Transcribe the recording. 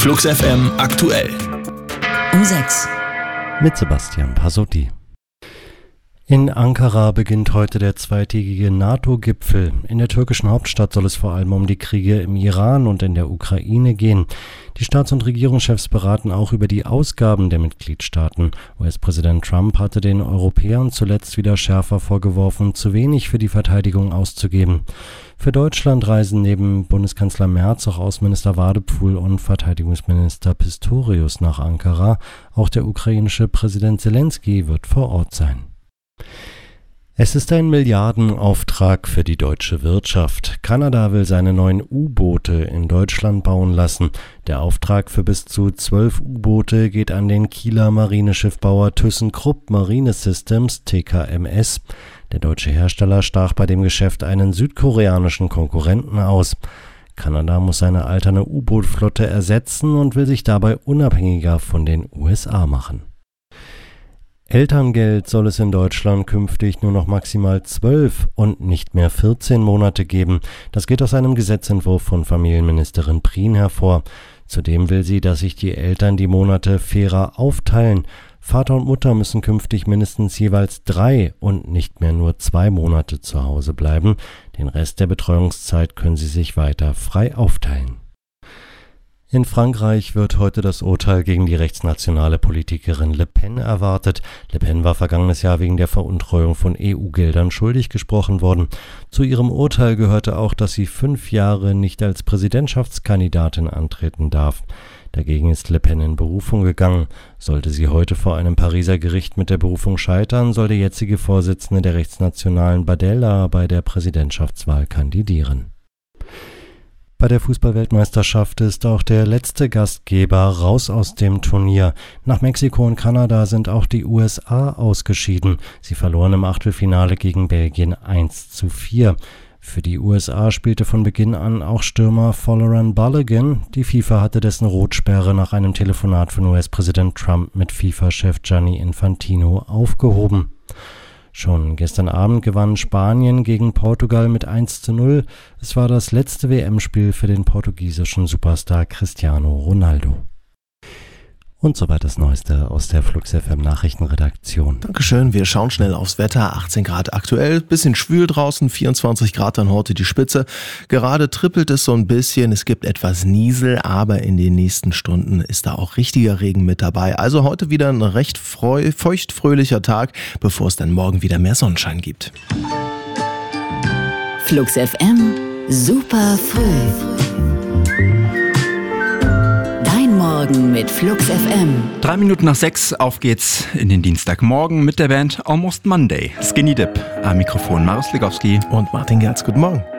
Flux FM aktuell. Um 6. Mit Sebastian Pasotti. In Ankara beginnt heute der zweitägige NATO-Gipfel. In der türkischen Hauptstadt soll es vor allem um die Kriege im Iran und in der Ukraine gehen. Die Staats- und Regierungschefs beraten auch über die Ausgaben der Mitgliedstaaten. US-Präsident Trump hatte den Europäern zuletzt wieder schärfer vorgeworfen, zu wenig für die Verteidigung auszugeben. Für Deutschland reisen neben Bundeskanzler Merz auch Außenminister Wadephul und Verteidigungsminister Pistorius nach Ankara. Auch der ukrainische Präsident Zelensky wird vor Ort sein. Es ist ein Milliardenauftrag für die deutsche Wirtschaft. Kanada will seine neuen U-Boote in Deutschland bauen lassen. Der Auftrag für bis zu 12 U-Boote geht an den Kieler Marineschiffbauer ThyssenKrupp Marine Systems, TKMS. Der deutsche Hersteller stach bei dem Geschäft einen südkoreanischen Konkurrenten aus. Kanada muss seine alternde U-Boot-Flotte ersetzen und will sich dabei unabhängiger von den USA machen. Elterngeld soll es in Deutschland künftig nur noch maximal 12 und nicht mehr 14 Monate geben. Das geht aus einem Gesetzentwurf von Familienministerin Prien hervor. Zudem will sie, dass sich die Eltern die Monate fairer aufteilen. Vater und Mutter müssen künftig mindestens jeweils 3 und nicht mehr nur 2 Monate zu Hause bleiben. Den Rest der Betreuungszeit können sie sich weiter frei aufteilen. In Frankreich wird heute das Urteil gegen die rechtsnationale Politikerin Le Pen erwartet. Le Pen war vergangenes Jahr wegen der Veruntreuung von EU-Geldern schuldig gesprochen worden. Zu ihrem Urteil gehörte auch, dass sie 5 Jahre nicht als Präsidentschaftskandidatin antreten darf. Dagegen ist Le Pen in Berufung gegangen. Sollte sie heute vor einem Pariser Gericht mit der Berufung scheitern, soll der jetzige Vorsitzende der rechtsnationalen Badella bei der Präsidentschaftswahl kandidieren. Bei der Fußball-Weltmeisterschaft ist auch der letzte Gastgeber raus aus dem Turnier. Nach Mexiko und Kanada sind auch die USA ausgeschieden. Sie verloren im Achtelfinale gegen Belgien 1:4. Für die USA spielte von Beginn an auch Stürmer Folarin Balogun. Die FIFA hatte dessen Rotsperre nach einem Telefonat von US-Präsident Trump mit FIFA-Chef Gianni Infantino aufgehoben. Schon gestern Abend gewann Spanien gegen Portugal mit 1:0. Es war das letzte WM-Spiel für den portugiesischen Superstar Cristiano Ronaldo. Und soweit das Neueste aus der Flux FM Nachrichtenredaktion. Dankeschön, wir schauen schnell aufs Wetter. 18 Grad aktuell, bisschen schwül draußen, 24 Grad dann heute die Spitze. Gerade trippelt es so ein bisschen, es gibt etwas Niesel, aber in den nächsten Stunden ist da auch richtiger Regen mit dabei. Also heute wieder ein recht feuchtfröhlicher Tag, bevor es dann morgen wieder mehr Sonnenschein gibt. Flux FM, super früh. Morgen mit Flux FM. 3 Minuten nach 6, auf geht's in den Dienstagmorgen mit der Band Almost Monday. Skinny Dip. Am Mikrofon Marius Legowski und Martin Gerz. Guten Morgen.